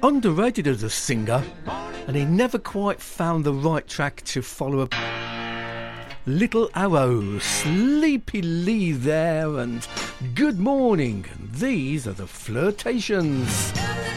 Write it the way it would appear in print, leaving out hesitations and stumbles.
underrated as a singer, and he never quite found the right track to follow up. Little Arrow, Sleepy Lee there, and Good Morning. These are the Flirtations.